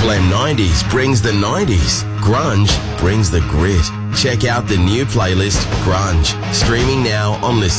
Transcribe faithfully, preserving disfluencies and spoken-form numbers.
Triple M nineties brings the nineties. Grunge brings the grit. Check out the new playlist, Grunge, streaming now on Listen.